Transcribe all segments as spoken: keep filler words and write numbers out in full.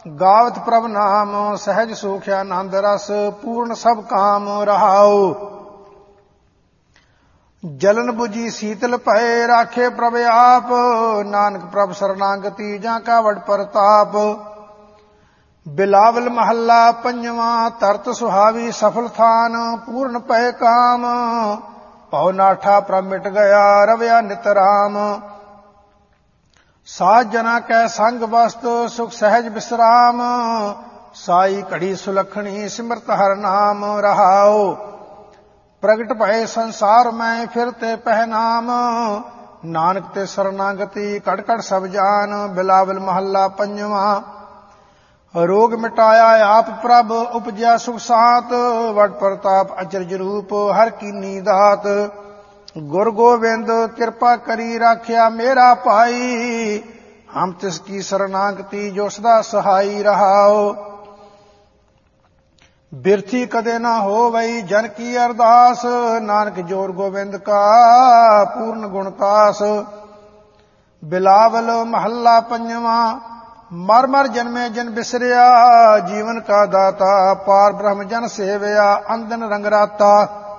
ਗਾਵਤ ਪ੍ਰਭ ਨਾਮ ਸਹਿਜ ਸੁਖ ਆਨੰਦ ਰਸ ਪੂਰਨ ਸਭ ਕਾਮ ਰਹਾਉ। ਜਲਨ 부ਜੀ ਸੀਤਲ ਭਏ ਰਾਖੇ ਪ੍ਰਭ ਆਪ ਨਾਨਕ ਪ੍ਰਭ ਸਰਨਾਗਤੀ ਜਾਂ ਕਾ ਵਡ ਪ੍ਰਤਾਪ। ਬਿਲਾਵਲ ਮਹੱਲਾ ਪੰਜਵਾਂ ਤਰਤ ਸੁਹਾਵੀ ਸਫਲ ਥਾਨ ਪੂਰਨ ਭਏ ਕਾਮ ਭਉ ਨਾਠਾ ਪ੍ਰਭ ਮਿਟ ਗਿਆ ਰਵਿਆ ਨਿਤ ਰਾਮ। ਸਾਧ ਜਨਾ ਕੈ ਸੰਗ ਵਸਤ ਸੁਖ ਸਹਿਜ ਬਿਸਰਾਮ ਸਾਈ ਘੜੀ ਸੁਲਖਣੀ ਸਿਮਰਤ ਹਰ ਨਾਮ ਰਹਾਉ। ਪ੍ਰਗਟ ਭਏ ਸੰਸਾਰ ਮੈਂ ਫਿਰ ਤੇ ਪਹਿਨਾਮ ਨਾਨਕ ਤੇ ਸਰਨਾਗਤੀ ਘਟ ਘਟ ਸਭ ਜਾਨ। ਬਿਲਾਵਲ ਮਹੱਲਾ ਪੰਜਵਾਂ ਰੋਗ ਮਿਟਾਇਆ ਆਪ ਪ੍ਰਭ ਉਪਜਿਆ ਸੁਖ ਸਾਤ ਵਡ ਪ੍ਰਤਾਪ ਅਚਰਜ ਰੂਪ ਹਰ ਕੀਨੀ ਦਾਤ। ਗੁਰ ਗੋਬਿੰਦ ਕਿਰਪਾ ਕਰੀ ਰਾਖਿਆ ਮੇਰਾ ਭਾਈ ਹਮ ਤਿਸ ਕੀ ਸਰਨਾਗਤੀ ਜੋ ਸਦਾ ਸਹਾਈ ਰਹਾਉ। ਬਿਰਥੀ ਕਦੇ ਨਾ ਹੋਵਈ ਜਨ ਕੀ ਅਰਦਾਸ ਨਾਨਕ ਜੋਰ ਗੋਬਿੰਦ ਕਾ ਪੂਰਨ ਗੁਣਤਾਸ। ਬਿਲਾਵਲ ਮਹੱਲਾ ਪੰਜਵਾਂ ਮਰ ਮਰ ਜਨਮੇ ਜਨ ਬਿਸਰਿਆ ਜੀਵਨ ਕਾ ਦਾਤਾ ਪਾਰ ਬ੍ਰਹਮ ਜਨ ਸੇਵਿਆ ਅੰਦਨ ਰੰਗ ਰਾਤਾ।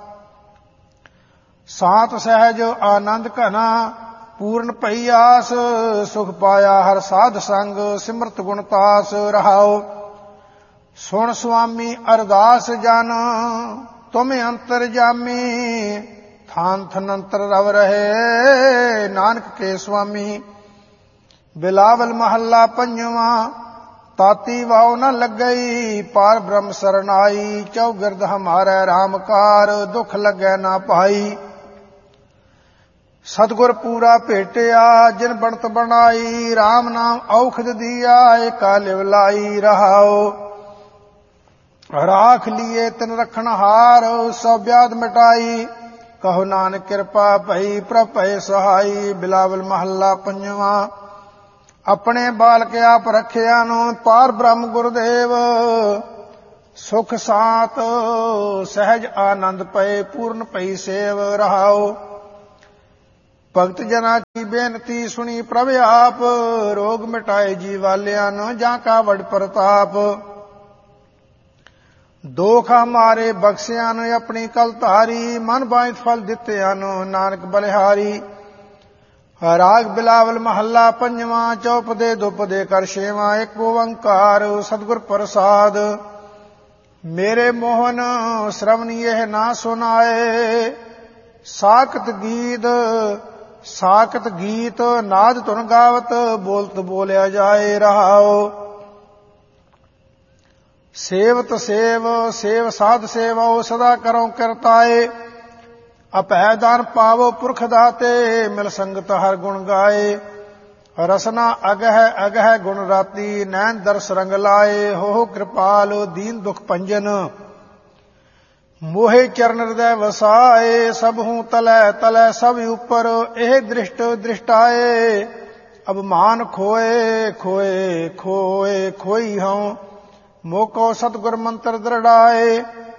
ਸਾਤ ਸਹਿਜ ਆਨੰਦ ਘਨਾ ਪੂਰਨ ਭਈ ਆਸ ਸੁਖ ਪਾਇਆ ਹਰ ਸਾਧ ਸੰਗ ਸਿਮਰਤ ਗੁਣਤਾਸ ਰਹਾਉ। ਸੁਣ ਸੁਆਮੀ ਅਰਦਾਸ ਜਨ ਤੁਮ ਅੰਤਰ ਜਾਮੀ ਥਾਨ ਥਨੰਤਰ ਰਵ ਰਹੇ ਨਾਨਕ ਕੇ ਸੁਆਮੀ। ਬਿਲਾਵਲ ਮਹੱਲਾ ਪੰਜਵਾਂ ਤਾਤੀ ਵਾਉ ਨ ਲੱਗਈ ਪਾਰ ਬ੍ਰਹਮ ਸਰਨਾਈ ਚੌਗਿਰਦ ਹਮਾਰੇ ਰਾਮਕਾਰ ਦੁਖ ਲੱਗੈ ਨਾ ਪਾਈ। ਸਤਿਗੁਰ ਪੂਰਾ ਭੇਟਿਆ ਜਿਨ ਬਣਤ ਬਣਾਈ RAM ਨਾਮ ਔਖਦ ਦੀਆ ਏਕਾ ਲਿਵ ਲਾਈ ਰਹਾਉ। ਰਾਖ ਲੀਏ ਤਿਨ ਰਖਣ ਹਾਰ ਸਭ ਵਿਆਦ ਮਿਟਾਈ ਕਹੋ ਨਾਨਕ ਕਿਰਪਾ ਭਈ ਪ੍ਰਭ ਭਏ ਸਹਾਈ। ਬਿਲਾਵਲ ਮਹੱਲਾ ਪੰਜਵਾਂ ਆਪਣੇ ਬਾਲਕ ਆਪ ਰੱਖਿਆ ਨੂੰ ਪਾਰ ਬ੍ਰਹਮ ਗੁਰਦੇਵ ਸੁਖ ਸਾਤ ਸਹਿਜ ਆਨੰਦ ਪਏ ਪੂਰਨ ਭਈ ਸੇਵ ਰਹਾਉ। ਭਗਤ ਜਨਾ ਕੀ ਬੇਨਤੀ ਸੁਣੀ ਪ੍ਰਭ ਆਪ ਰੋਗ ਮਿਟਾਏ ਜੀ ਵਾਲਿਆਂ ਨੂੰ ਜਾਂ ਕਾ ਵਡ ਪ੍ਰਤਾਪ। ਦੋਖ ਹਮਾਰੇ ਬਖਸ਼ਿਆਂ ਨੂੰ ਆਪਣੀ ਕਲ ਧਾਰੀ ਮਨ ਬਾਇਤ ਫਲ ਦਿੱਤਿਆਂ ਨੂੰ ਨਾਨਕ ਬਲਿਹਾਰੀ। ਰਾਗ ਬਿਲਾਵਲ ਮਹੱਲਾ ਪੰਜਵਾਂ ਚੌਪਦੇ ਦੁਪਦੇ ਕਰ ਛੇਵਾਂ ਇੱਕ ਓੰਕਾਰ ਸਤਿਗੁਰ ਪ੍ਰਸਾਦ। ਮੇਰੇ ਮੋਹਨ ਸ਼ਰਵਨੀ ਇਹ ਨਾ ਸੁਨਾਏ ਸਾਖਤ ਗੀਤ ਸਾਖਤ ਗੀਤ ਨਾਦ ਧੁਨ ਗਾਵਤ ਬੋਲਤ ਬੋਲਿਆ ਜਾਏ ਰਹਾਉ। ਸੇਵਤ ਸੇਵ ਸੇਵ ਸਾਧ ਸੇਵੋ ਸਦਾ ਕਰੋ ਕਿਰਤਾਏ ਅਪੈ ਦਾਨ ਪਾਵੋ ਪੁਰਖ ਦਾਤੇ ਮਿਲ ਸੰਗਤ ਹਰ ਗੁਣ ਗਾਏ। ਰਸਨਾ ਅਗਹਿ ਅਗਹਿ ਗੁਣ ਰਾਤੀ ਨੈਣ ਦਰਸ ਰੰਗ ਲਾਏ ਹੋ ਕਿਰਪਾਲ ਦੀਨ ਦੁਖ ਭੰਜਨ ਮੋਹਿ ਚਰਨ ਹਿਰਦੈ ਵਸਾਏ। ਸਭ ਹੂੰ ਤਲੈ ਤਲੈ ਸਭ ਉਪਰ ਇਹ ਦ੍ਰਿਸ਼ਟ ਦ੍ਰਿਸ਼ਟਾਏ ਅਭਮਾਨ ਖੋਏ ਖੋਏ ਖੋਏ ਖੋਈ ਹਉ ਮੋਕੋ ਸਤਿਗੁਰ ਮੰਤਰ ਦ੍ਰਿੜਾਏ।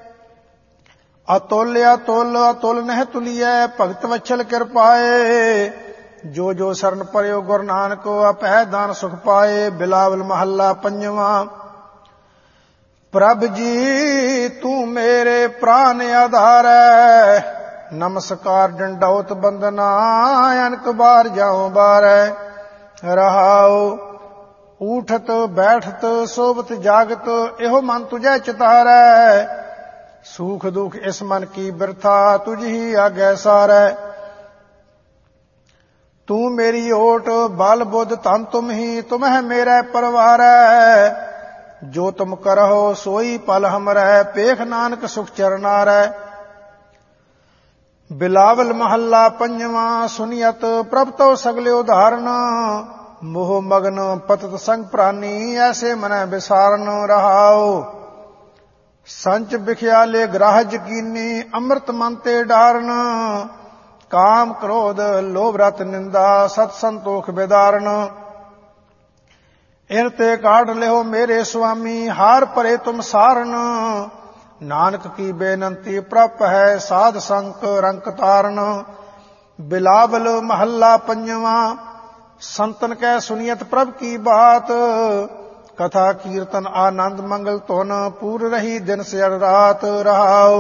ਅਤੁਲ ਅਤੁਲ ਅਤੁਲ ਨਹਿ ਤੁਲੀਐ ਭਗਤ ਵਛਲ ਕਿਰਪਾਏ ਜੋ ਜੋ ਸਰਨ ਪਰਿਓ ਗੁਰ ਨਾਨਕ ਆਪੈ ਦਾਨ ਸੁਖ ਪਾਏ। ਬਿਲਾਵਲ ਮਹੱਲਾ ਪੰਜਵਾਂ ਪ੍ਰਭ ਜੀ ਤੂੰ ਮੇਰੇ ਪ੍ਰਾਨ ਆਧਾਰੈ ਨਮਸਕਾਰ ਡੰਡੌਤ ਬੰਦਨਾ ਅਨਕ ਬਾਰ ਜਾਉ ਬਾਰੈ ਰਹਾਉ। ਊਠਤ ਬੈਠਤ ਸੋਵਤ ਜਾਗਤ ਇਹੋ ਮਨ ਤੁਝੈ ਚਿਤਾਰੈ ਸੂਖ ਦੁਖ ਇਸ ਮਨ ਕੀ ਬਿਰਥਾ ਤੁਝ ਹੀ ਆਗੈ ਸਾਰੈ। ਤੂੰ ਮੇਰੀ ਓਟ ਬਲ ਬੁੱਧ ਧਨ ਤੁਮ ਹੀ ਤੁਮ ਹੈ ਮੇਰਾ ਪਰਵਾਰੈ ਜੋ ਤੁਮ ਕਰਹੁ ਸੋਈ ਪਲ ਹਮਰੈ ਪੇਖ ਨਾਨਕ ਸੁਖ ਚਰਨਾਰੈ। ਬਿਲਾਵਲ ਮਹੱਲਾ ਪੰਜਵਾਂ ਸੁਨੀਅਤ ਪ੍ਰਭ ਤੋ ਸਗਲੇ ਉਦਾਹਰਨ ਮੋਹ ਮਗਨ ਪਤਤ ਸੰਗ ਪ੍ਰਾਨੀ ਐਸੇ ਮਨੈ ਵਿਸਾਰਨ ਰਹਾਉ। ਸੰਚ ਬਿਖਿਆਲੇ ਗ੍ਰਾਹ ਜਕੀਨੀ ਅੰਮ੍ਰਿਤ ਮਨ ਤੇ ਡਾਰਨ ਕਾਮ ਕ੍ਰੋਧ ਲੋਭ ਰਤ ਨਿੰਦਾ ਸਤ ਸੰਤੋਖ ਬਿਦਾਰਨ। ਇਨ ਤੇ ਕਾਢ ਲਿਓ ਮੇਰੇ ਸੁਆਮੀ ਹਾਰ ਭਰੇ ਤੁਮ ਸਾਰਨ ਨਾਨਕ ਕੀ ਬੇਨੰਤੀ ਪ੍ਰਭ ਹੈ ਸਾਧ ਸੰਕ ਰੰਕ ਤਾਰਨ। ਬਿਲਾਵਲ ਮਹੱਲਾ ਪੰਜਵਾਂ ਸੰਤਨ ਕੈ ਸੁਨੀਅਤ ਪ੍ਰਭ ਕੀ ਬਾਤ कथा कीर्तन आनंद मंगल तुन पूर रही दिन से रात रहाओ।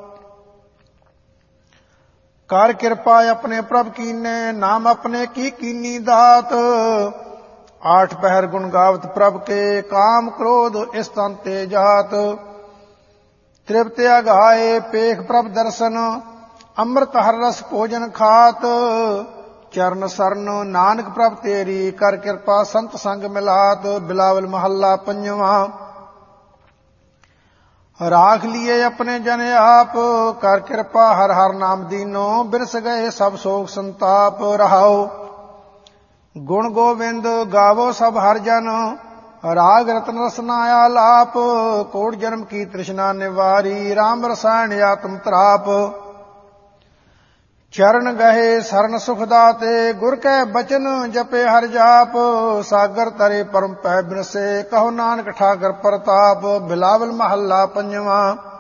कर कृपा अपने प्रभ कीने नाम अपने की कीनी दात। आठ पहर गुण गावत प्रभ के काम क्रोध इस तन ते जात। तृप्त्या गाए पेख प्रभ दर्शन अमृत हर रस भोजन खात। चरण सरन नानक प्रभ तेरी कर कृपा संत संग मिलात। बिलावल महला पंजवा। राख लिए अपने जन आप कर कृपा हर हर नाम दीनो। बिरस गए सब शोक संताप रहाओ। गुण गोविंद गावो सब हर जन राग रतन रसना आलाप। कोट जन्म की तृष्णा निवारी राम रसायन आत्म त्राप। चरण गहे शरण सुख दाते गुर कै बचन जपे हर जाप। सागर तरे परम पै बिनसे कहो नानक ठाकर प्रताप। बिलावल महला पंजवा।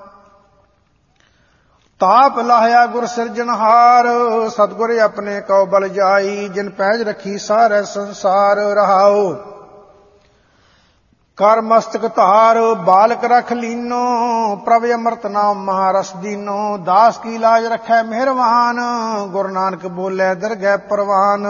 ताप लाहया गुर सिरजनहार सतगुर अपने कौ बल जाई। जिन पैज रखी सारे संसार रहाओ। कर मस्तक धार बालक रख लीनो प्रभ अमृत नाम महारस दीनो। दास की लाज रखै मेहरबान गुरु नानक बोले दरगह परवान।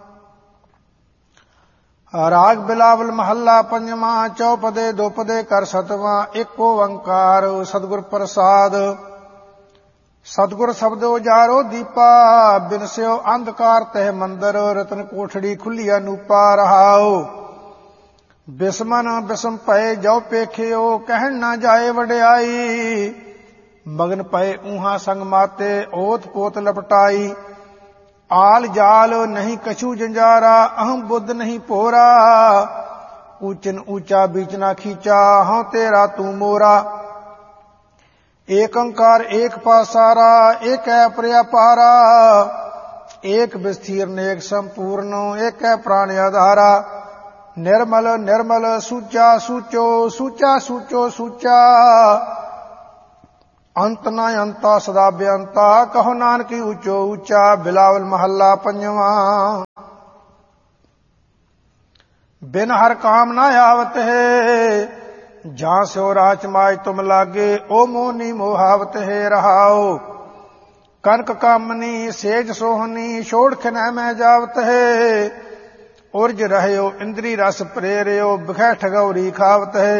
राग बिलावल महला पंजवा। चौपदे दोपदे कर सतवा एक ओंकार सतगुर प्रसाद। सतगुर शब्दो जारो दीपा बिनस्यो अंधकार तह मंदर। रतन कोठड़ी खुली अनूपा रहाओ। बिस्मन बिस्म पए जो पेखियो कहन ना जाए वड्याई। मगन पए ऊहा संग माते ओत पोत लपटाई। आल जाल नहीं कछु जंजारा अहम बुद्ध नहीं पोरा। ऊचन ऊंचा बीच ना खींचा हूं तेरा तू मोरा। एक अंकार एक पासारा एक है पर्यापारा। एक विस्तीर्ण एक संपूर्ण एक है प्राण आधारा। निर्मल निर्मल सूचा सूचो सूचा सूचो सूचा। अंत न अंता सदा बेअंता कहो नानक ऊंचो ऊंचा। बिलावल महला पंजवा। बिन हर काम न आवत है जहां सो राच माज तुम लागे। ओ मोनी मोहावत है रहाओ। कनक कामनी सेज सोहनी छोड़ खिन में जावत है। उर्ज रहयो इंद्री रस प्रेरियो बिखै ठगौरी खावत है।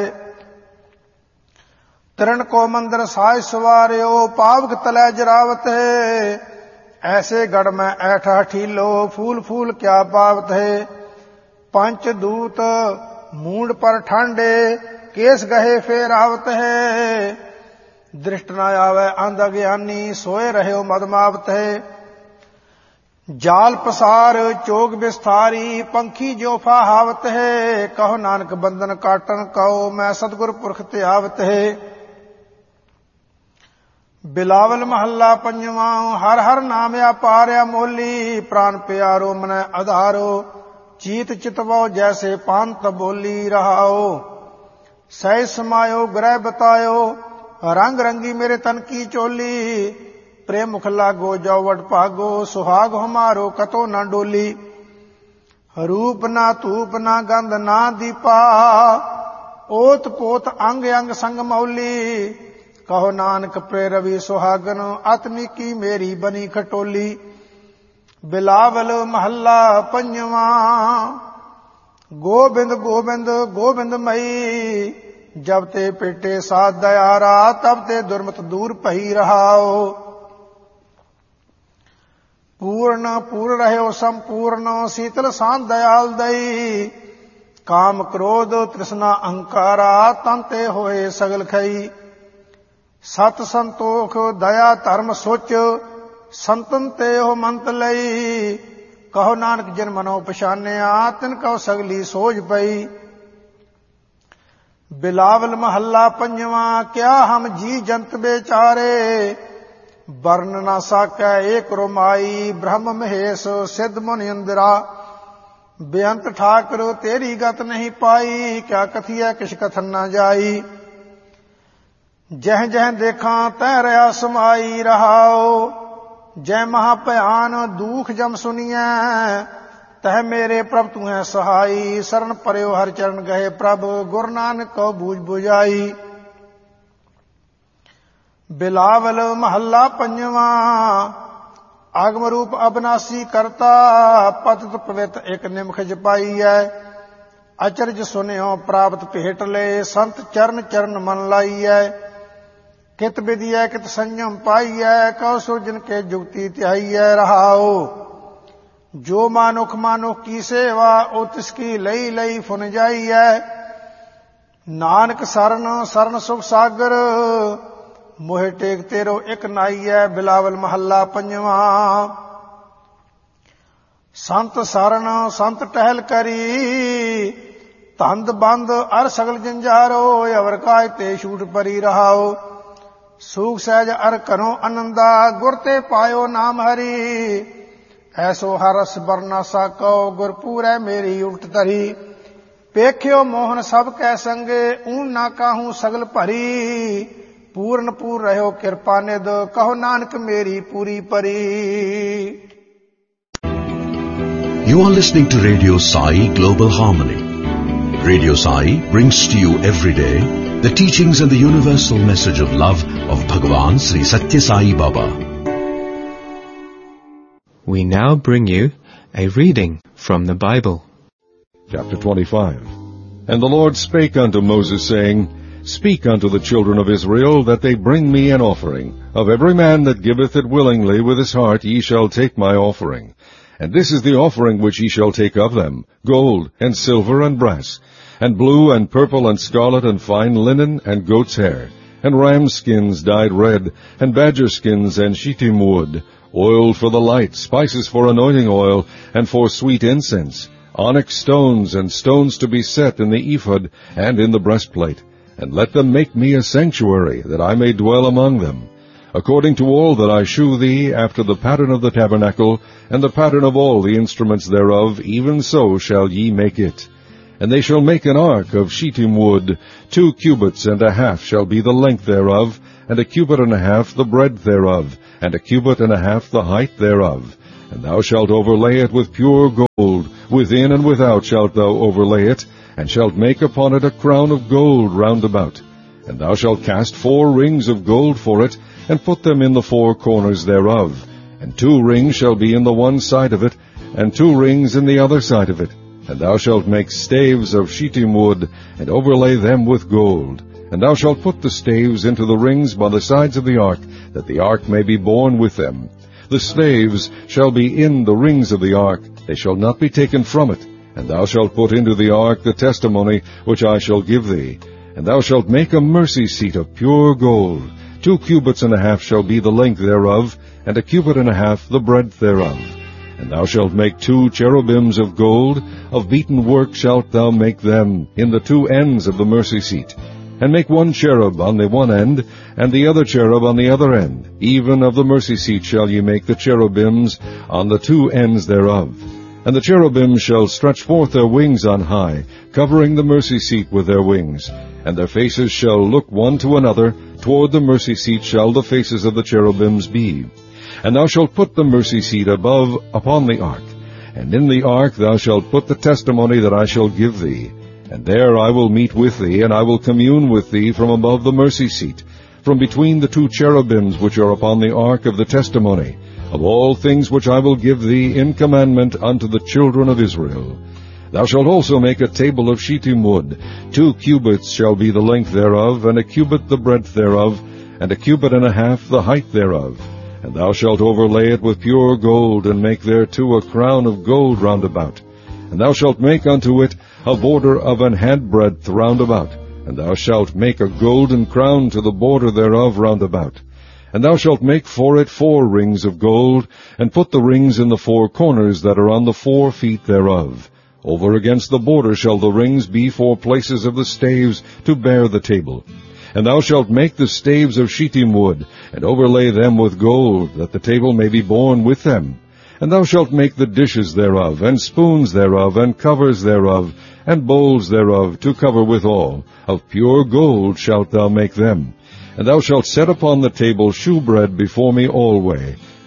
तरण को मंदिर साज सवारियो पावक तलै जरावत है। ऐसे गढ़ में ऐठा ठीलो फूल फूल क्या पावत है। पंच दूत मूड पर ठांडे केस गहे फेर आवत है। दृष्ट न आवे अंध अज्ञानी सोए रहयो मदमावत है। जाल पसार चोग विस्तारी पंखी जो फाहावत है। कहो नानक बंधन काटन कहो मैं सतगुर पुरख त्यावत है। बिलावल महला पंजवा। हर हर नाम अपार्या मोली प्राण प्यारो मन आधारो। चीत चितवो जैसे पांत बोली रहाओ। सह समायो ग्रह बतायो रंग रंगी मेरे तन की चोली। प्रेम मुख लागो जौवट भागो सुहाग हमारो कतो न डोली। रूप ना धूप ना गंध ना दीपा ओत पोत अंग अंग संग मौली। कहो नानक प्रेरवि सुहागन आत्मी की मेरी बनी खटोली। बिलावल महला पंजवा। गोबिंद गोबिंद गोबिंद मई जब ते पेटे साध दयारा। तब ते दुर्मत दूर पही रहाओ। पूर्ण पूर्ण रहो संपूर्ण शीतल शांत दयाल दई। काम क्रोध तृष्णा अहंकारा तंते होए सगल खई। सत संतोख दया धर्म सोच संतन ते हो मंत लई। कहो नानक जिन मनो पछानिया तिन कहो सगली सोझ पई। बिलावल महला पंजवा। क्या हम जी जंत बेचारे वर्ण न साकै एक रोमाई। ब्रह्म महेश सिद्ध मुनि इंदिरा बेअंत ठाकर तेरी गत नहीं पाई। क्या कथिया किश कथन न जाई। जह जह देखा तह रहा समाई रहाओ। जय महाभयान दुख जम सुनिए तह मेरे प्रभ तू है सहाई। शरण पर्यो हर चरण गहे प्रभ, गुरु नानक को बूझ बुझाई। बिलावल महल्ला पंजवा। आगम रूप अविनाशी करता, पतित पवित एक निमख जपाई है। अचरज सुनियो प्राप्त भेट ले, संत चरण चरण मन लाई है। कित विधि है कित संयम पाई है, कौ सुरजन के जुगति त्याई है। रहाओ जो मानुख मानुख की सेवा, ओ तिसकी लई लई फुन जाई है। नानक शरण शरण सुख सागर, मोहे टेक तेरो एक नाई है। बिलावल महल्ला पंजवा। संत शरण संत टहल करी, तंद बंद अर सगल जंजारो। अवर काय ते छूट परी रहाओ, सूख सहज अर करो आनंदा। गुर ते पायो नाम हरि, ऐसो हरस बरना साको। गुरपुर है मेरी उल्ट तरी, पेख्यो मोहन सब कै संगे। ऊन ना काहू सगल भरी, पूर्ण पूर रहो कृपा निध। कहो नानक मेरी पूरी परी। You are listening to Radio Sai Global Harmony. Radio Sai brings to you every day the teachings and the universal message of love of Bhagavan Sri Satya Sai Baba. We now bring you a reading from the Bible. Chapter twenty-five. And the Lord spake unto Moses, saying, Speak unto the children of Israel, that they bring me an offering. Of every man that giveth it willingly with his heart ye shall take my offering. And this is the offering which ye shall take of them, gold, and silver, and brass, and blue, and purple, and scarlet, and fine linen, and goat's hair, and ram skins dyed red, and badger skins, and shittim wood, oil for the light, spices for anointing oil, and for sweet incense, onyx stones, and stones to be set in the ephod and in the breastplate. And let them make me a sanctuary, that I may dwell among them. According to all that I shew thee, after the pattern of the tabernacle, and the pattern of all the instruments thereof, even so shall ye make it. And they shall make an ark of shittim wood, two cubits and a half shall be the length thereof, and a cubit and a half the breadth thereof, and a cubit and a half the height thereof. And thou shalt overlay it with pure gold, within and without shalt thou overlay it, and shalt make upon it a crown of gold round about. And thou shalt cast four rings of gold for it, and put them in the four corners thereof. And two rings shall be in the one side of it, and two rings in the other side of it. And thou shalt make staves of shittim wood, and overlay them with gold. And thou shalt put the staves into the rings by the sides of the ark, that the ark may be borne with them. The staves shall be in the rings of the ark, they shall not be taken from it. And thou shalt put into the ark the testimony which I shall give thee. And thou shalt make a mercy seat of pure gold. Two cubits and a half shall be the length thereof, and a cubit and a half the breadth thereof. And thou shalt make two cherubims of gold, of beaten work shalt thou make them, in the two ends of the mercy seat. And make one cherub on the one end, and the other cherub on the other end. Even of the mercy seat shall ye make the cherubims on the two ends thereof. And the cherubims shall stretch forth their wings on high, covering the mercy seat with their wings. And their faces shall look one to another, toward the mercy seat shall the faces of the cherubims be. And thou shalt put the mercy seat above upon the ark. And in the ark thou shalt put the testimony that I shall give thee. And there I will meet with thee, and I will commune with thee from above the mercy seat, from between the two cherubims which are upon the ark of the testimony, of all things which I will give thee in commandment unto the children of Israel. Thou shalt also make a table of shittim wood. Two cubits shall be the length thereof, and a cubit the breadth thereof, and a cubit and a half the height thereof. And thou shalt overlay it with pure gold, and make thereto a crown of gold round about. And thou shalt make unto it a border of an handbreadth round about. And thou shalt make a golden crown to the border thereof round about. And thou shalt make for it four rings of gold, and put the rings in the four corners that are on the four feet thereof. Over against the border shall the rings be for places of the staves to bear the table. And thou shalt make the staves of shittim wood, and overlay them with gold, that the table may be borne with them. And thou shalt make the dishes thereof, and spoons thereof, and covers thereof, and bowls thereof, to cover withal. Of pure gold shalt thou make them. And thou shalt set upon the table shewbread before me alway.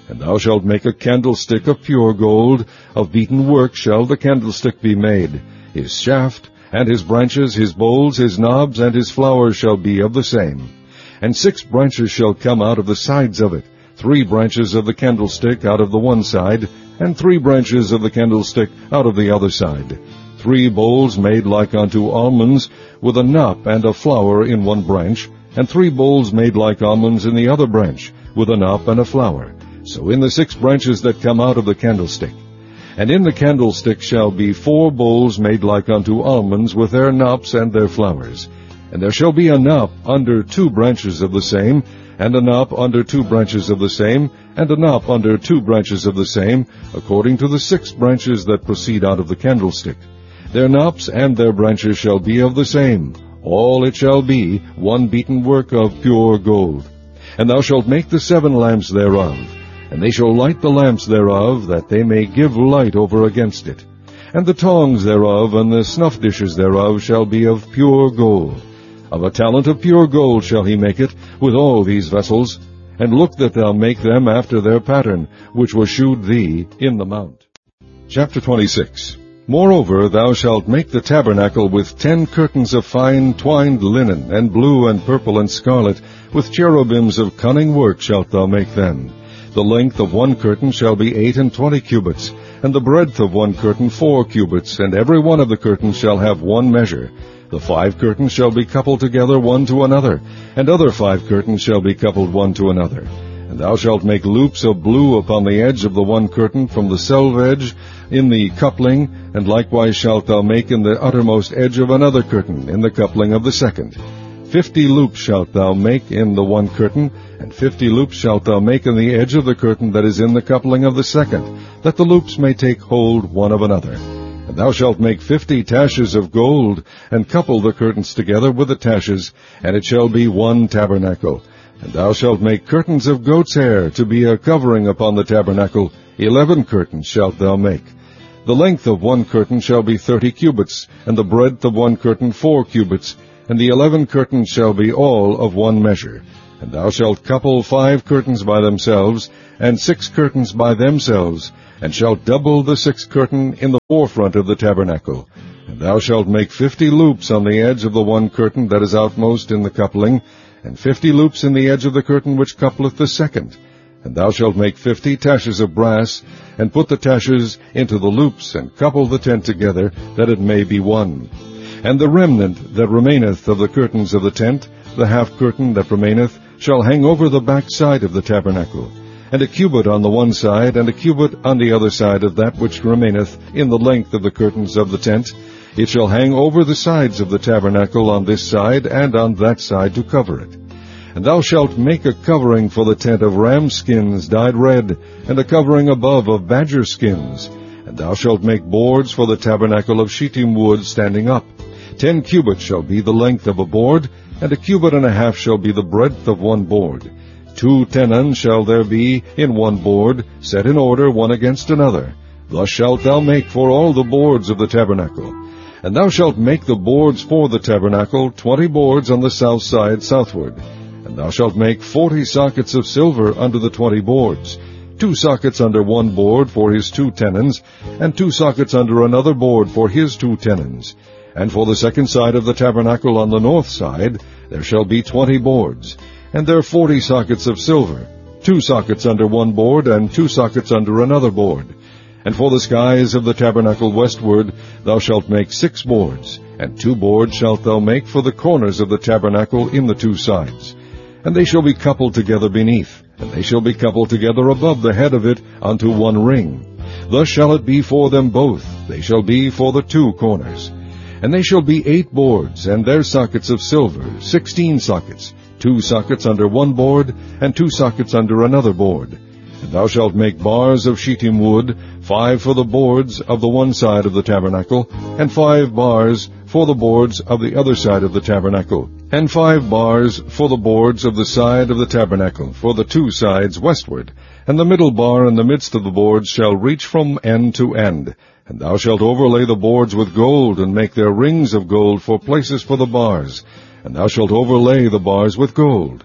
And thou shalt make a candlestick of pure gold, of beaten work shall the candlestick be made. His shaft, and his branches, his bowls, his knobs, and his flowers shall be of the same. And six branches shall come out of the sides of it, three branches of the candlestick out of the one side, and three branches of the candlestick out of the other side. Three bowls made like unto almonds, with a knop and a flower in one branch, and three bowls made like almonds in the other branch, with a knop and a flower. So in the six branches that come out of the candlestick. And in the candlestick shall be four bowls made like unto almonds, with their knops and their flowers. And there shall be a knop under two branches of the same, and a knop under two branches of the same, and a knop under two branches of the same, according to the six branches that proceed out of the candlestick. Their knops and their branches shall be of the same. All it shall be one beaten work of pure gold. And thou shalt make the seven lamps thereof, and they shall light the lamps thereof, that they may give light over against it. And the tongs thereof and the snuff dishes thereof shall be of pure gold. Of a talent of pure gold shall he make it, with all these vessels. And look that thou make them after their pattern, which was shewed thee in the mount. Chapter twenty-six. Moreover, thou shalt make the tabernacle with ten curtains of fine twined linen, and blue and purple and scarlet, with cherubims of cunning work shalt thou make them. The length of one curtain shall be eight and twenty cubits, and the breadth of one curtain four cubits, and every one of the curtains shall have one measure. The five curtains shall be coupled together one to another, and other five curtains shall be coupled one to another. And thou shalt make loops of blue upon the edge of the one curtain from the selvedge in the coupling, and likewise shalt thou make in the uttermost edge of another curtain in the coupling of the second. Fifty loops shalt thou make in the one curtain, and fifty loops shalt thou make in the edge of the curtain that is in the coupling of the second, that the loops may take hold one of another. And thou shalt make fifty taches of gold, and couple the curtains together with the taches, and it shall be one tabernacle. And thou shalt make curtains of goat's hair to be a covering upon the tabernacle. Eleven curtains shalt thou make. The length of one curtain shall be thirty cubits, and the breadth of one curtain four cubits, and the eleven curtains shall be all of one measure. And thou shalt couple five curtains by themselves, and six curtains by themselves, and shalt double the sixth curtain in the forefront of the tabernacle. And thou shalt make fifty loops on the edge of the one curtain that is outmost in the coupling, and fifty loops in the edge of the curtain which coupleth the second. And thou shalt make fifty taches of brass, and put the taches into the loops, and couple the tent together, that it may be one. And the remnant that remaineth of the curtains of the tent, the half curtain that remaineth, shall hang over the back side of the tabernacle, and a cubit on the one side, and a cubit on the other side of that which remaineth in the length of the curtains of the tent. It shall hang over the sides of the tabernacle on this side and on that side to cover it. And thou shalt make a covering for the tent of ram skins dyed red, and a covering above of badger skins. And thou shalt make boards for the tabernacle of shittim wood standing up. Ten cubits shall be the length of a board, and a cubit and a half shall be the breadth of one board. Two tenons shall there be in one board, set in order one against another. Thus shalt thou make for all the boards of the tabernacle. And thou shalt make the boards for the tabernacle, twenty boards on the south side southward. And thou shalt make forty sockets of silver under the twenty boards, two sockets under one board for his two tenons, and two sockets under another board for his two tenons. And for the second side of the tabernacle on the north side there shall be twenty boards, and there forty sockets of silver, two sockets under one board, and two sockets under another board. And for the skies of the tabernacle westward thou shalt make six boards, and two boards shalt thou make for the corners of the tabernacle in the two sides. And they shall be coupled together beneath, and they shall be coupled together above the head of it unto one ring. Thus shall it be for them both, they shall be for the two corners. And they shall be eight boards, and their sockets of silver, sixteen sockets, two sockets under one board, and two sockets under another board. And thou shalt make bars of shittim wood, five for the boards of the one side of the tabernacle, and five bars for the boards of the other side of the tabernacle, and five bars for the boards of the side of the tabernacle, for the two sides westward. And the middle bar in the midst of the boards shall reach from end to end. And thou shalt overlay the boards with gold, and make their rings of gold for places for the bars. And thou shalt overlay the bars with gold.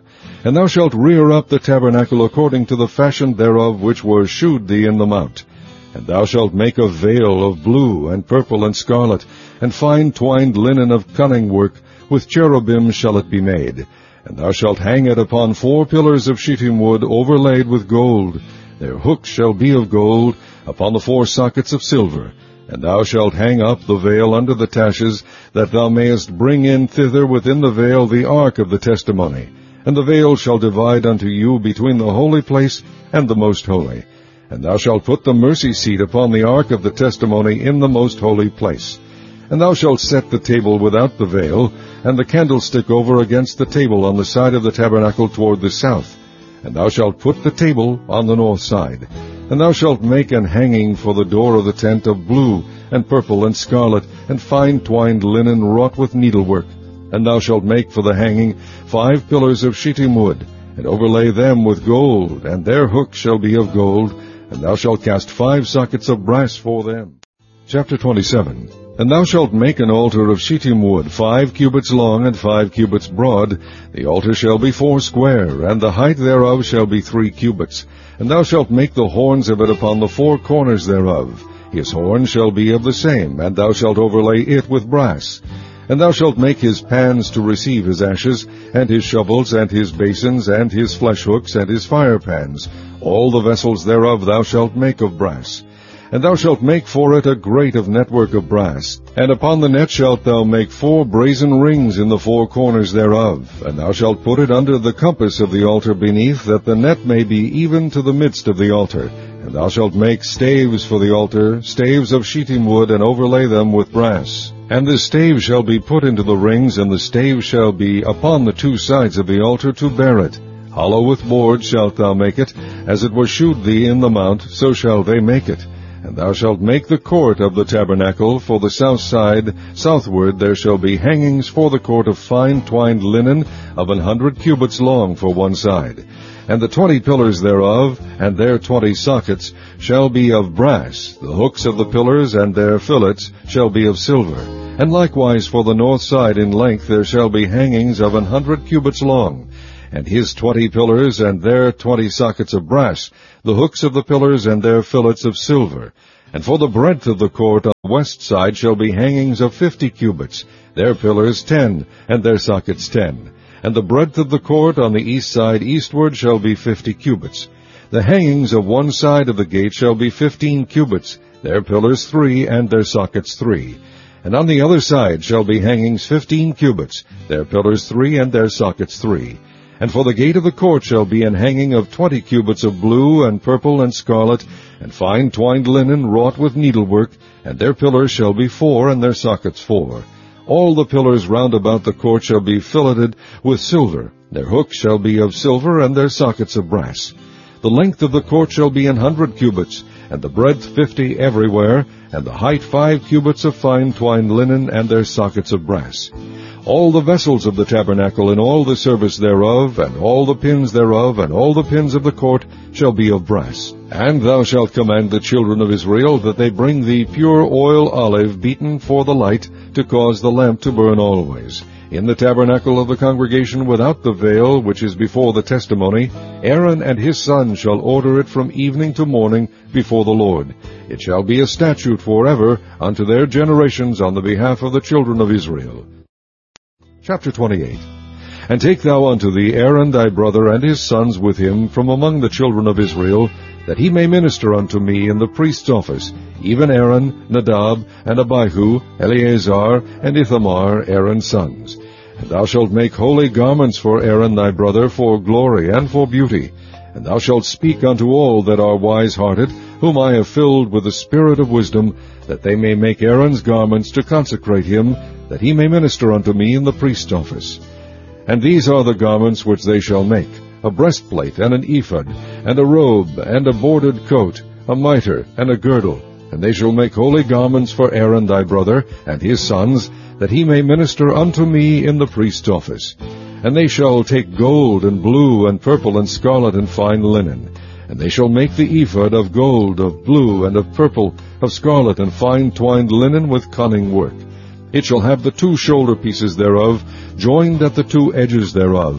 And thou shalt rear up the tabernacle according to the fashion thereof which was shewed thee in the mount. And thou shalt make a veil of blue, and purple, and scarlet, and fine twined linen of cunning work, with cherubim shall it be made. And thou shalt hang it upon four pillars of shittim wood overlaid with gold. Their hooks shall be of gold, upon the four sockets of silver. And thou shalt hang up the veil under the taches, that thou mayest bring in thither within the veil the ark of the testimony. And the veil shall divide unto you between the holy place and the most holy. And thou shalt put the mercy seat upon the ark of the testimony in the most holy place. And thou shalt set the table without the veil, and the candlestick over against the table on the side of the tabernacle toward the south. And thou shalt put the table on the north side. And thou shalt make an hanging for the door of the tent of blue, and purple, and scarlet, and fine twined linen wrought with needlework. And thou shalt make for the hanging five pillars of shittim wood, and overlay them with gold, and their hooks shall be of gold, and thou shalt cast five sockets of brass for them. Chapter twenty-seven. And thou shalt make an altar of shittim wood, five cubits long and five cubits broad. The altar shall be four square, and the height thereof shall be three cubits. And thou shalt make the horns of it upon the four corners thereof. His horn shall be of the same, and thou shalt overlay it with brass. And thou shalt make his pans to receive his ashes, and his shovels, and his basins, and his flesh hooks, and his fire pans. All the vessels thereof thou shalt make of brass. And thou shalt make for it a grate of network of brass. And upon the net shalt thou make four brazen rings in the four corners thereof. And thou shalt put it under the compass of the altar beneath, that the net may be even to the midst of the altar. And thou shalt make staves for the altar, staves of shittim wood, and overlay them with brass. And the stave shall be put into the rings, and the stave shall be upon the two sides of the altar to bear it. Hollow with boards shalt thou make it, as it was shewed thee in the mount, so shall they make it. And thou shalt make the court of the tabernacle for the south side. Southward there shall be hangings for the court of fine twined linen of an hundred cubits long for one side. And the twenty pillars thereof, and their twenty sockets, shall be of brass. The hooks of the pillars and their fillets shall be of silver. And likewise for the north side in length there shall be hangings of an hundred cubits long. And his twenty pillars and their twenty sockets of brass, the hooks of the pillars and their fillets of silver. And for the breadth of the court on the west side shall be hangings of fifty cubits, their pillars ten, and their sockets ten. And the breadth of the court on the east side eastward shall be fifty cubits. The hangings of one side of the gate shall be fifteen cubits, their pillars three, and their sockets three. And on the other side shall be hangings fifteen cubits, their pillars three, and their sockets three. And for the gate of the court shall be an hanging of twenty cubits of blue, and purple, and scarlet, and fine twined linen wrought with needlework, and their pillars shall be four, and their sockets four. All the pillars round about the court shall be filleted with silver. Their hooks shall be of silver, and their sockets of brass. The length of the court shall be an hundred cubits, and the breadth fifty everywhere, and the height five cubits of fine twined linen, and their sockets of brass. All the vessels of the tabernacle, and all the service thereof, and all the pins thereof, and all the pins of the court, shall be of brass. And thou shalt command the children of Israel that they bring thee pure oil olive beaten for the light, to cause the lamp to burn always. In the tabernacle of the congregation without the veil, which is before the testimony, Aaron and his sons shall order it from evening to morning before the Lord. It shall be a statute forever unto their generations on the behalf of the children of Israel. Chapter twenty-eight. And take thou unto thee Aaron thy brother and his sons with him from among the children of Israel, that he may minister unto me in the priest's office, even Aaron, Nadab, and Abihu, Eleazar, and Ithamar, Aaron's sons. And thou shalt make holy garments for Aaron thy brother, for glory and for beauty. And thou shalt speak unto all that are wise-hearted, whom I have filled with the spirit of wisdom, that they may make Aaron's garments to consecrate him, that he may minister unto me in the priest's office. And these are the garments which they shall make, a breastplate, and an ephod, and a robe, and a bordered coat, a mitre, and a girdle. And they shall make holy garments for Aaron thy brother, and his sons, that he may minister unto me in the priest's office. And they shall take gold, and blue, and purple, and scarlet, and fine linen. And they shall make the ephod of gold, of blue, and of purple, of scarlet, and fine twined linen with cunning work. It shall have the two shoulder pieces thereof, joined at the two edges thereof,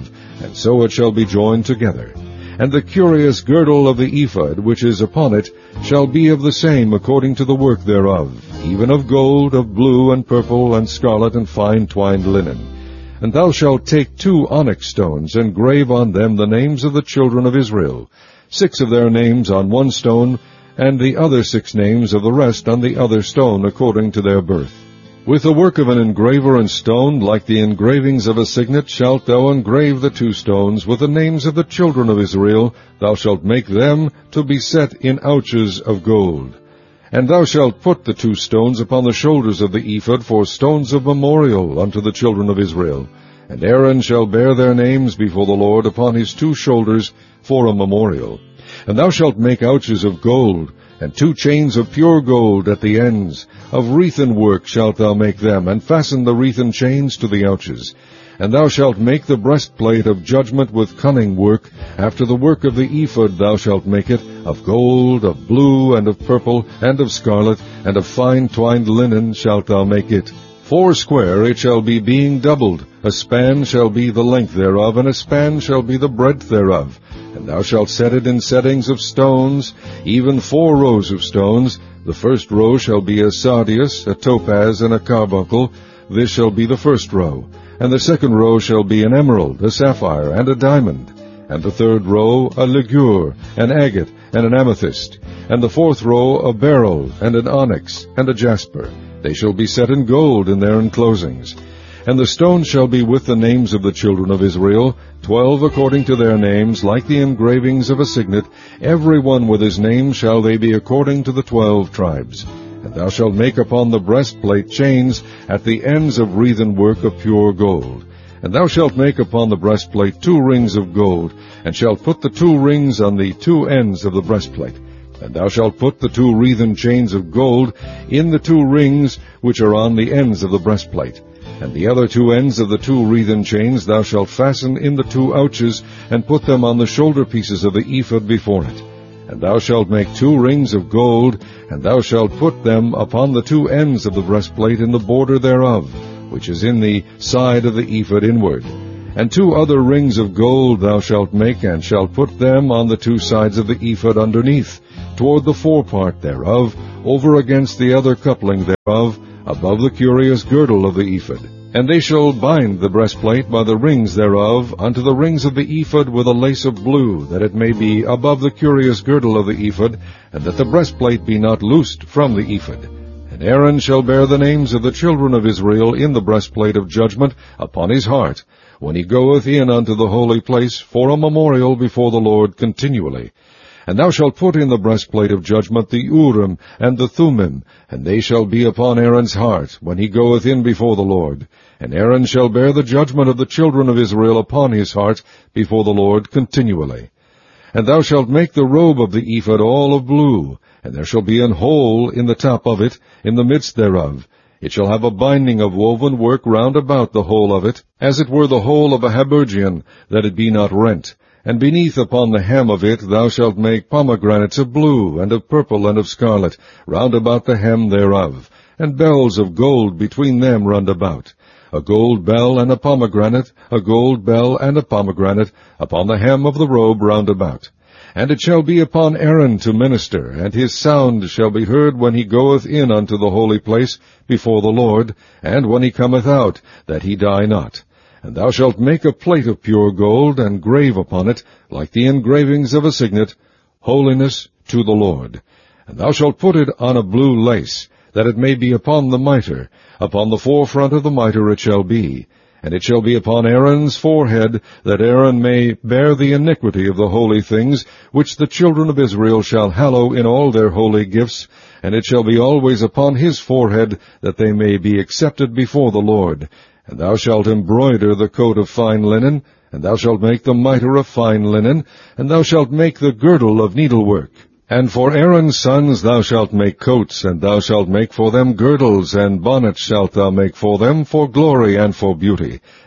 and so it shall be joined together. And the curious girdle of the ephod which is upon it shall be of the same according to the work thereof, even of gold, of blue, and purple, and scarlet, and fine twined linen. And thou shalt take two onyx stones, and grave on them the names of the children of Israel, six of their names on one stone, and the other six names of the rest on the other stone, according to their birth. With the work of an engraver in stone, like the engravings of a signet, shalt thou engrave the two stones with the names of the children of Israel. Thou shalt make them to be set in ouches of gold. And thou shalt put the two stones upon the shoulders of the ephod for stones of memorial unto the children of Israel. And Aaron shall bear their names before the Lord upon his two shoulders for a memorial. And thou shalt make ouches of gold, and two chains of pure gold at the ends. Of wreathen work shalt thou make them, and fasten the wreathen chains to the ouches. And thou shalt make the breastplate of judgment with cunning work. After the work of the ephod thou shalt make it, of gold, of blue, and of purple, and of scarlet, and of fine twined linen shalt thou make it. Foursquare it shall be, being doubled. A span shall be the length thereof, and a span shall be the breadth thereof. And thou shalt set it in settings of stones, even four rows of stones. The first row shall be a sardius, a topaz, and a carbuncle. This shall be the first row. And the second row shall be an emerald, a sapphire, and a diamond. And the third row a ligure, an agate, and an amethyst. And the fourth row a beryl, and an onyx, and a jasper. They shall be set in gold in their enclosings. And the stones shall be with the names of the children of Israel, twelve according to their names, like the engravings of a signet. Every one with his name shall they be according to the twelve tribes. And thou shalt make upon the breastplate chains at the ends of wreathen work of pure gold. And thou shalt make upon the breastplate two rings of gold, and shalt put the two rings on the two ends of the breastplate. And thou shalt put the two wreathen chains of gold in the two rings which are on the ends of the breastplate. And the other two ends of the two wreathen chains thou shalt fasten in the two ouches, and put them on the shoulder pieces of the ephod before it. And thou shalt make two rings of gold, and thou shalt put them upon the two ends of the breastplate in the border thereof, which is in the side of the ephod inward. And two other rings of gold thou shalt make, and shalt put them on the two sides of the ephod underneath, toward the forepart thereof, over against the other coupling thereof, above the curious girdle of the ephod. And they shall bind the breastplate by the rings thereof unto the rings of the ephod with a lace of blue, that it may be above the curious girdle of the ephod, and that the breastplate be not loosed from the ephod. And Aaron shall bear the names of the children of Israel in the breastplate of judgment upon his heart, when he goeth in unto the holy place for a memorial before the Lord continually. And thou shalt put in the breastplate of judgment the Urim and the Thummim, and they shall be upon Aaron's heart, when he goeth in before the Lord. And Aaron shall bear the judgment of the children of Israel upon his heart before the Lord continually. And thou shalt make the robe of the ephod all of blue, and there shall be an hole in the top of it, in the midst thereof. It shall have a binding of woven work round about the hole of it, as it were the hole of a habergeon, that it be not rent. And beneath upon the hem of it thou shalt make pomegranates of blue, and of purple, and of scarlet, round about the hem thereof, and bells of gold between them round about. A gold bell and a pomegranate, a gold bell and a pomegranate, upon the hem of the robe round about. And it shall be upon Aaron to minister, and his sound shall be heard when he goeth in unto the holy place before the Lord, and when he cometh out, that he die not. And thou shalt make a plate of pure gold, and grave upon it, like the engravings of a signet, Holiness to the Lord. And thou shalt put it on a blue lace, that it may be upon the mitre. Upon the forefront of the mitre it shall be. And it shall be upon Aaron's forehead, that Aaron may bear the iniquity of the holy things, which the children of Israel shall hallow in all their holy gifts. And it shall be always upon his forehead, that they may be accepted before the Lord. And thou shalt embroider the coat of fine linen, and thou shalt make the mitre of fine linen, and thou shalt make the girdle of needlework. And for Aaron's sons thou shalt make coats, and thou shalt make for them girdles, and bonnets shalt thou make for them, for glory and for beauty.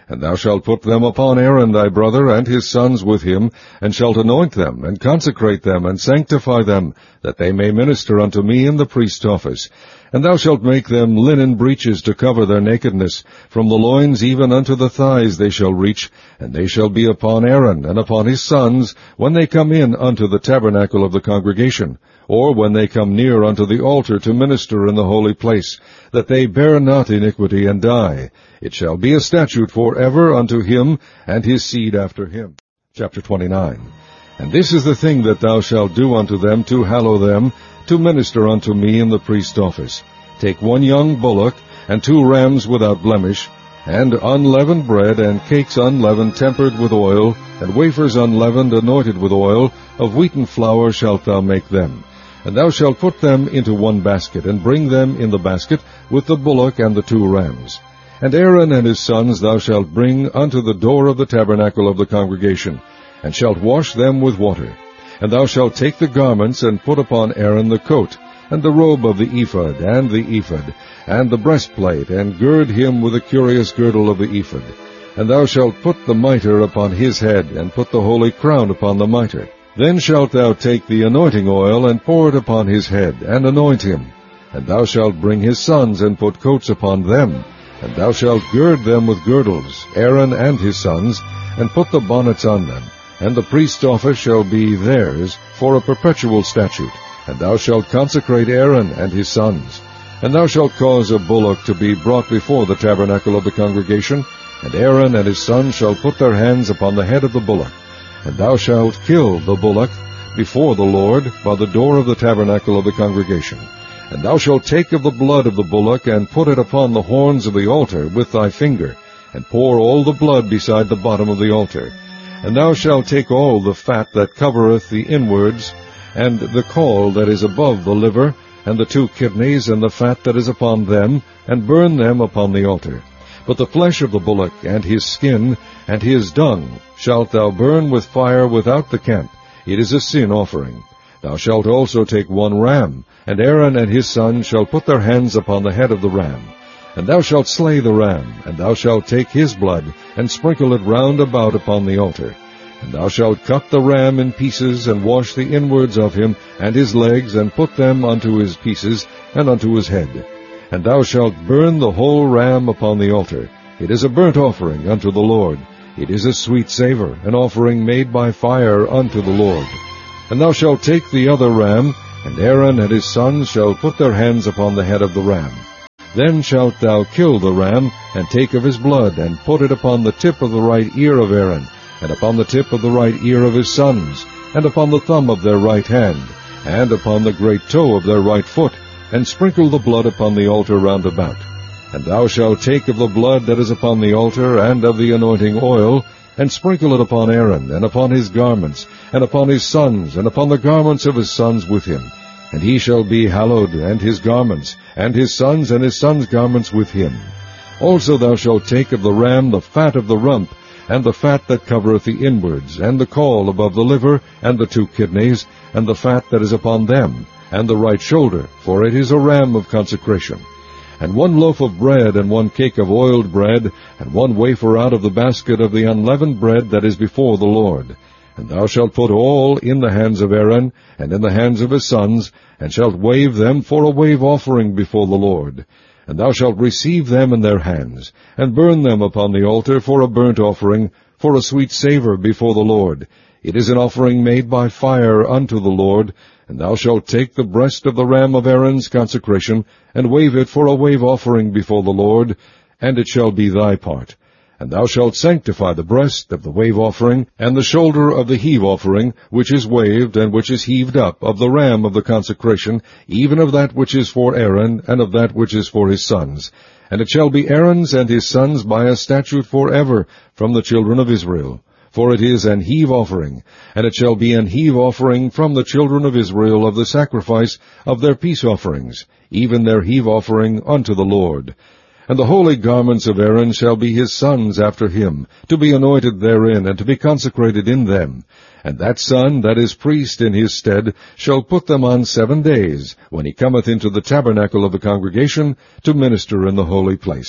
And thou shalt put them upon Aaron thy brother and his sons with him, and shalt anoint them, and consecrate them, and sanctify them, that they may minister unto me in the priest's office. And thou shalt make them linen breeches to cover their nakedness. From the loins even unto the thighs they shall reach, and they shall be upon Aaron and upon his sons, when they come in unto the tabernacle of the congregation, or when they come near unto the altar to minister in the holy place, that they bear not iniquity and die. It shall be a statute for ever unto him and his seed after him. Chapter twenty-nine. And this is the thing that thou shalt do unto them to hallow them, to minister unto me in the priest's office. Take one young bullock, and two rams without blemish, and unleavened bread, and cakes unleavened tempered with oil, and wafers unleavened anointed with oil, of wheaten flour shalt thou make them. And thou shalt put them into one basket, and bring them in the basket with the bullock and the two rams. And Aaron and his sons thou shalt bring unto the door of the tabernacle of the congregation, and shalt wash them with water. And thou shalt take the garments, and put upon Aaron the coat, and the robe of the ephod, and the ephod, and the breastplate, and gird him with the curious girdle of the ephod. And thou shalt put the mitre upon his head, and put the holy crown upon the mitre. Then shalt thou take the anointing oil, and pour it upon his head, and anoint him. And thou shalt bring his sons, and put coats upon them. And thou shalt gird them with girdles, Aaron and his sons, and put the bonnets on them. And the priest's office shall be theirs for a perpetual statute. And thou shalt consecrate Aaron and his sons. And thou shalt cause a bullock to be brought before the tabernacle of the congregation, and Aaron and his sons shall put their hands upon the head of the bullock. And thou shalt kill the bullock before the Lord by the door of the tabernacle of the congregation. And thou shalt take of the blood of the bullock, and put it upon the horns of the altar with thy finger, and pour all the blood beside the bottom of the altar. And thou shalt take all the fat that covereth the inwards, and the caul that is above the liver, and the two kidneys, and the fat that is upon them, and burn them upon the altar. But the flesh of the bullock, and his skin, and his dung, shalt thou burn with fire without the camp. It is a sin offering. Thou shalt also take one ram, and Aaron and his sons shall put their hands upon the head of the ram. And thou shalt slay the ram, and thou shalt take his blood, and sprinkle it round about upon the altar. And thou shalt cut the ram in pieces, and wash the inwards of him, and his legs, and put them unto his pieces, and unto his head. And thou shalt burn the whole ram upon the altar. It is a burnt offering unto the Lord. It is a sweet savour, an offering made by fire unto the Lord. And thou shalt take the other ram, and Aaron and his sons shall put their hands upon the head of the ram. Then shalt thou kill the ram, and take of his blood, and put it upon the tip of the right ear of Aaron, and upon the tip of the right ear of his sons, and upon the thumb of their right hand, and upon the great toe of their right foot, and sprinkle the blood upon the altar round about. And thou shalt take of the blood that is upon the altar, and of the anointing oil, and sprinkle it upon Aaron, and upon his garments, and upon his sons, and upon the garments of his sons with him. And he shall be hallowed, and his garments, and his sons, and his sons' garments with him. Also thou shalt take of the ram the fat of the rump, and the fat that covereth the inwards, and the caul above the liver, and the two kidneys, and the fat that is upon them, and the right shoulder, for it is a ram of consecration. And one loaf of bread, and one cake of oiled bread, and one wafer out of the basket of the unleavened bread that is before the Lord. And thou shalt put all in the hands of Aaron, and in the hands of his sons, and shalt wave them for a wave offering before the Lord. And thou shalt receive them in their hands, and burn them upon the altar for a burnt offering, for a sweet savour before the Lord. It is an offering made by fire unto the Lord. And thou shalt take the breast of the ram of Aaron's consecration, and wave it for a wave offering before the Lord, and it shall be thy part. And thou shalt sanctify the breast of the wave offering, and the shoulder of the heave offering, which is waved, and which is heaved up, of the ram of the consecration, even of that which is for Aaron, and of that which is for his sons. And it shall be Aaron's and his sons by a statute for ever from the children of Israel. For it is an heave offering, and it shall be an heave offering from the children of Israel of the sacrifice of their peace offerings, even their heave offering unto the Lord. And the holy garments of Aaron shall be his sons after him, to be anointed therein, and to be consecrated in them. And that son that is priest in his stead shall put them on seven days, when he cometh into the tabernacle of the congregation, to minister in the holy place.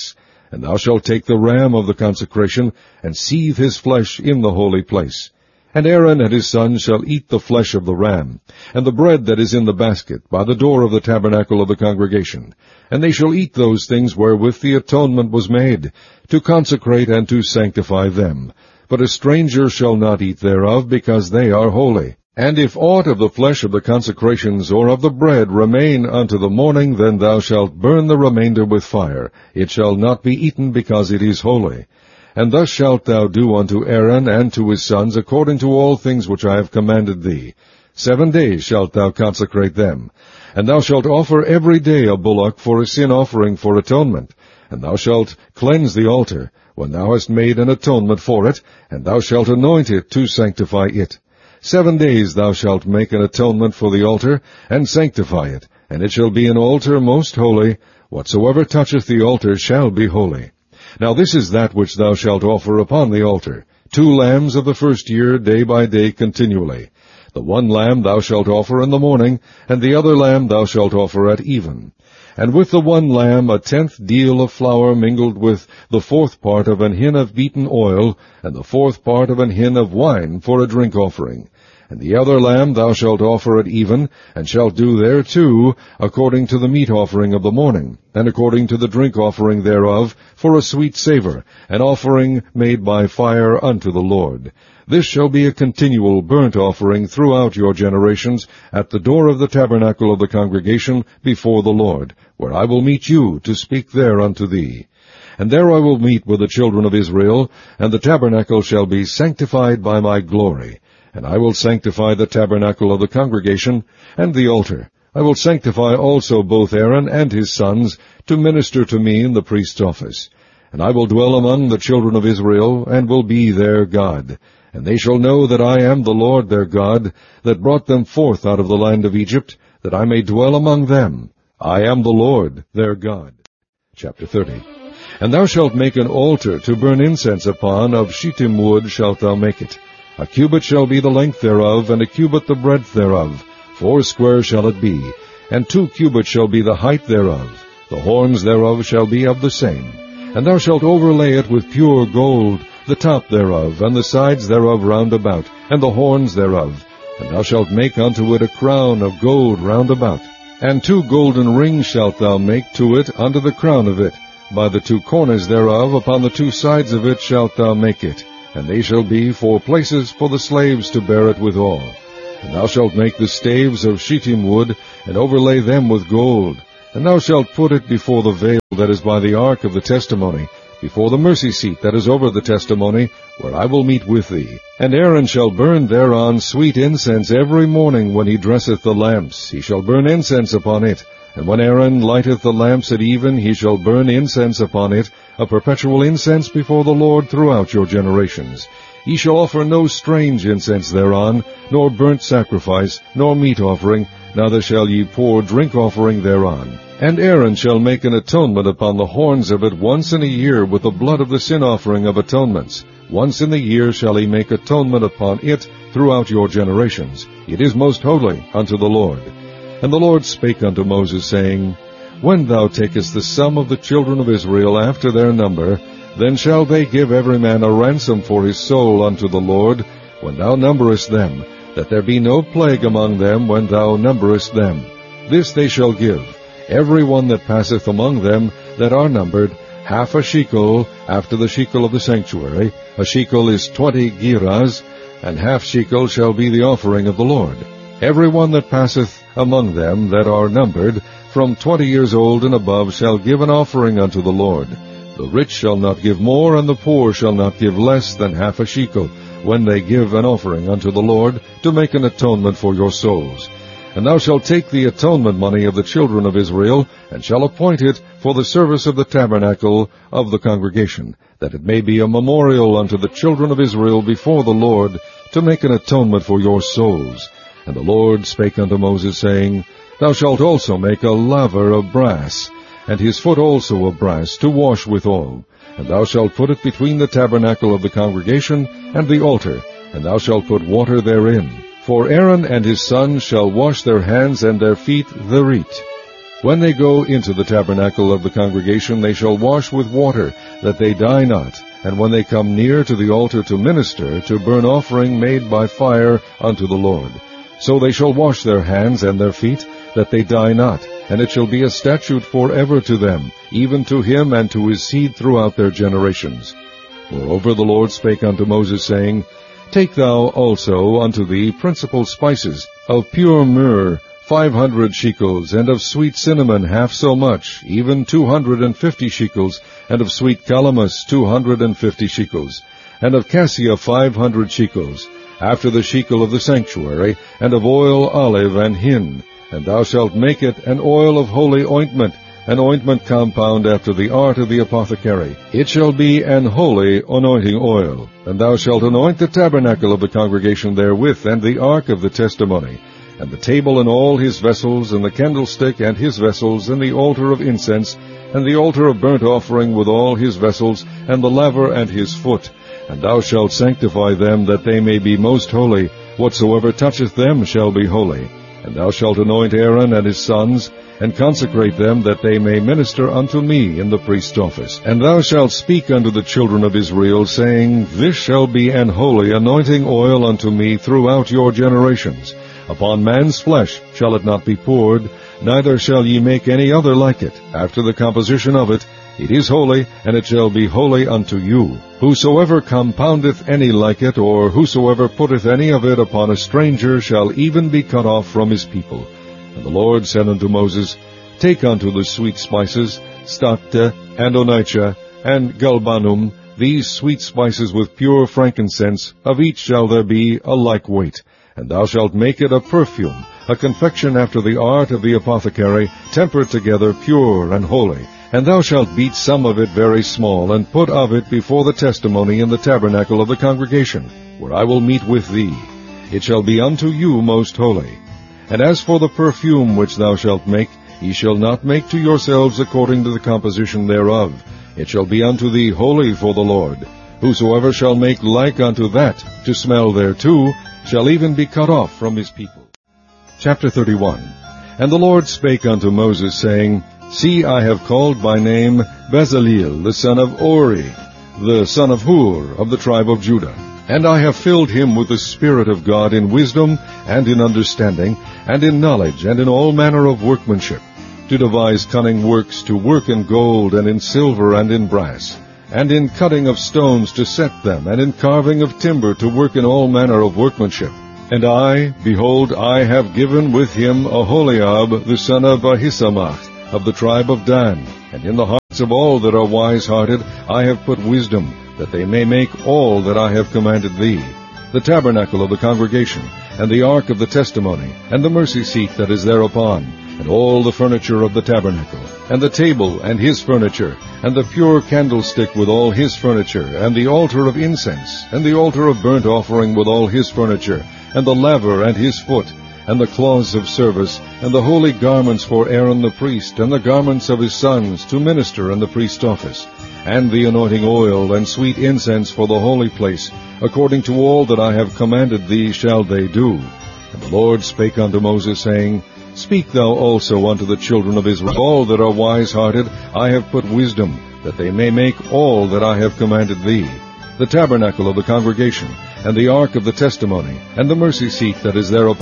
And thou shalt take the ram of the consecration, and seethe his flesh in the holy place. And Aaron and his sons shall eat the flesh of the ram, and the bread that is in the basket, by the door of the tabernacle of the congregation. And they shall eat those things wherewith the atonement was made, to consecrate and to sanctify them. But a stranger shall not eat thereof, because they are holy. And if aught of the flesh of the consecrations or of the bread remain unto the morning, then thou shalt burn the remainder with fire. It shall not be eaten, because it is holy. And thus shalt thou do unto Aaron and to his sons, according to all things which I have commanded thee. Seven days shalt thou consecrate them. And thou shalt offer every day a bullock for a sin offering for atonement. And thou shalt cleanse the altar, when thou hast made an atonement for it, and thou shalt anoint it to sanctify it. Seven days thou shalt make an atonement for the altar, and sanctify it, and it shall be an altar most holy. Whatsoever toucheth the altar shall be holy. Now this is that which thou shalt offer upon the altar, two lambs of the first year, day by day continually. The one lamb thou shalt offer in the morning, and the other lamb thou shalt offer at even. And with the one lamb a tenth deal of flour mingled with the fourth part of an hin of beaten oil, and the fourth part of an hin of wine for a drink offering. And the other lamb thou shalt offer at even, and shalt do thereto according to the meat offering of the morning, and according to the drink offering thereof, for a sweet savour, an offering made by fire unto the Lord. This shall be a continual burnt offering throughout your generations, at the door of the tabernacle of the congregation before the Lord, where I will meet you to speak there unto thee. And there I will meet with the children of Israel, and the tabernacle shall be sanctified by my glory. And I will sanctify the tabernacle of the congregation, and the altar. I will sanctify also both Aaron and his sons, to minister to me in the priest's office. And I will dwell among the children of Israel, and will be their God. And they shall know that I am the Lord their God, that brought them forth out of the land of Egypt, that I may dwell among them. I am the Lord their God. Chapter thirty. And thou shalt make an altar to burn incense upon, of shittim wood shalt thou make it. A cubit shall be the length thereof, and a cubit the breadth thereof. Foursquare shall it be, and two cubits shall be the height thereof. The horns thereof shall be of the same. And thou shalt overlay it with pure gold, the top thereof, and the sides thereof round about, and the horns thereof. And thou shalt make unto it a crown of gold round about. And two golden rings shalt thou make to it unto the crown of it. By the two corners thereof, upon the two sides of it shalt thou make it. And they shall be for places for the slaves to bear it withal. And thou shalt make the staves of shittim wood, and overlay them with gold. And thou shalt put it before the veil that is by the ark of the testimony, before the mercy seat that is over the testimony, where I will meet with thee. And Aaron shall burn thereon sweet incense every morning when he dresseth the lamps. He shall burn incense upon it. And when Aaron lighteth the lamps at even, he shall burn incense upon it, a perpetual incense before the Lord throughout your generations. Ye shall offer no strange incense thereon, nor burnt sacrifice, nor meat offering, neither shall ye pour drink offering thereon. And Aaron shall make an atonement upon the horns of it once in a year with the blood of the sin offering of atonements. Once in the year shall he make atonement upon it throughout your generations. It is most holy unto the Lord. And the Lord spake unto Moses, saying, When thou takest the sum of the children of Israel after their number, then shall they give every man a ransom for his soul unto the Lord, when thou numberest them, that there be no plague among them when thou numberest them. This they shall give, every one that passeth among them that are numbered, half a shekel after the shekel of the sanctuary. A shekel is twenty gerahs, and half shekel shall be the offering of the Lord. Every one that passeth among them that are numbered, from twenty years old and above, shall give an offering unto the Lord. The rich shall not give more, and the poor shall not give less than half a shekel, when they give an offering unto the Lord, to make an atonement for your souls. And thou shalt take the atonement money of the children of Israel, and shall appoint it for the service of the tabernacle of the congregation, that it may be a memorial unto the children of Israel before the Lord, to make an atonement for your souls. And the Lord spake unto Moses, saying, Thou shalt also make a laver of brass, and his foot also of brass, to wash withal. And thou shalt put it between the tabernacle of the congregation and the altar, and thou shalt put water therein. For Aaron and his sons shall wash their hands and their feet thereat. When they go into the tabernacle of the congregation, they shall wash with water, that they die not. And when they come near to the altar to minister, to burn offering made by fire unto the Lord. So they shall wash their hands and their feet, that they die not. And it shall be a statute forever to them, even to him and to his seed throughout their generations. Moreover the Lord spake unto Moses, saying, Take thou also unto thee principal spices, of pure myrrh, five hundred shekels, and of sweet cinnamon half so much, even two hundred and fifty shekels, and of sweet calamus two hundred and fifty shekels, and of cassia five hundred shekels, after the shekel of the sanctuary, and of oil, olive, and hin. And thou shalt make it an oil of holy ointment, an ointment compound after the art of the apothecary. It shall be an holy anointing oil. And thou shalt anoint the tabernacle of the congregation therewith, and the ark of the testimony, and the table and all his vessels, and the candlestick and his vessels, and the altar of incense, and the altar of burnt offering with all his vessels, and the laver and his foot. And thou shalt sanctify them, that they may be most holy. Whatsoever toucheth them shall be holy. And thou shalt anoint Aaron and his sons, and consecrate them, that they may minister unto me in the priest's office. And thou shalt speak unto the children of Israel, saying, This shall be an holy anointing oil unto me throughout your generations. Upon man's flesh shall it not be poured, neither shall ye make any other like it. After the composition of it, it is holy, and it shall be holy unto you. Whosoever compoundeth any like it, or whosoever putteth any of it upon a stranger, shall even be cut off from his people. And the Lord said unto Moses, Take unto the sweet spices, stacte, and onycha, and galbanum, these sweet spices with pure frankincense, of each shall there be a like weight. And thou shalt make it a perfume, a confection after the art of the apothecary, tempered together, pure and holy. And thou shalt beat some of it very small, and put of it before the testimony in the tabernacle of the congregation, where I will meet with thee. It shall be unto you most holy. And as for the perfume which thou shalt make, ye shall not make to yourselves according to the composition thereof. It shall be unto thee holy for the Lord. Whosoever shall make like unto that, to smell thereto, shall even be cut off from his people. Chapter thirty-one. And the Lord spake unto Moses, saying, See, I have called by name Bezaleel, the son of Ori, the son of Hur, of the tribe of Judah. And I have filled him with the Spirit of God in wisdom, and in understanding, and in knowledge, and in all manner of workmanship, to devise cunning works, to work in gold, and in silver, and in brass, and in cutting of stones to set them, and in carving of timber, to work in all manner of workmanship. And I, behold, I have given with him Aholiab, the son of Ahisamach, of the tribe of Dan. And in the hearts of all that are wise-hearted I have put wisdom, that they may make all that I have commanded thee, the tabernacle of the congregation, and the ark of the testimony, and the mercy seat that is thereupon, and all the furniture of the tabernacle, and the table and his furniture, and the pure candlestick with all his furniture, and the altar of incense, and the altar of burnt offering with all his furniture, and the laver and his foot, and the cloths of service, and the holy garments for Aaron the priest, and the garments of his sons, to minister in the priest's office, and the anointing oil, and sweet incense for the holy place, according to all that I have commanded thee shall they do. And the Lord spake unto Moses, saying, Speak thou also unto the children of Israel, all that are wise-hearted I have put wisdom, that they may make all that I have commanded thee, the tabernacle of the congregation, and the ark of the testimony, and the mercy seat that is thereupon,